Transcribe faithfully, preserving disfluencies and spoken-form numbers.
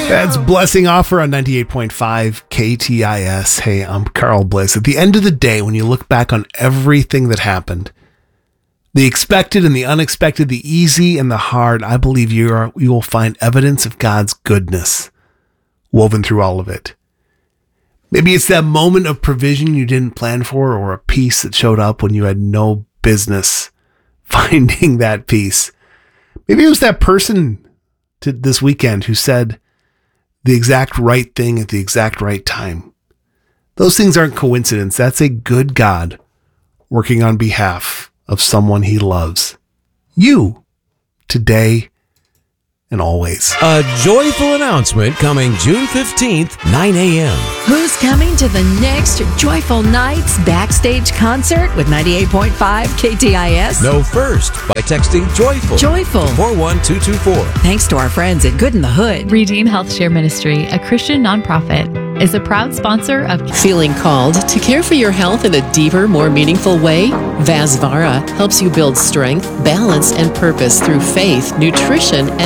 That's Blessing Offer on ninety-eight point five K T I S. Hey, I'm Carl Bliss. At the end of the day, when you look back on everything that happened, the expected and the unexpected, the easy and the hard, I believe you are you will find evidence of God's goodness woven through all of it. Maybe it's that moment of provision you didn't plan for, or a peace that showed up when you had no business finding that peace. Maybe it was that person to this weekend who said the exact right thing at the exact right time. Those things aren't coincidence. That's a good God working on behalf of someone he loves. You, today and always. A joyful announcement coming June fifteenth, nine a.m. Who's coming to the next Joyful Nights backstage concert with ninety-eight point five K T I S? Know first by texting JOYFUL. Joyful. four one two two four. Thanks to our friends at Good in the Hood. Redeem Health Share Ministry, a Christian nonprofit, is a proud sponsor of Feeling called to care for your health in a deeper, more meaningful way? Vasvara helps you build strength, balance, and purpose through faith, nutrition, and